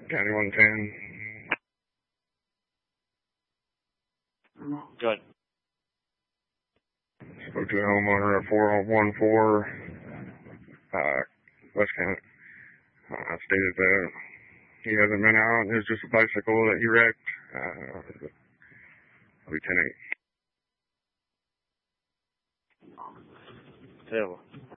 County 110. Good. Spoke to the homeowner at 414 West County. Stated that he hasn't been out. It was just a bicycle that he wrecked. Lieutenant. Terrible.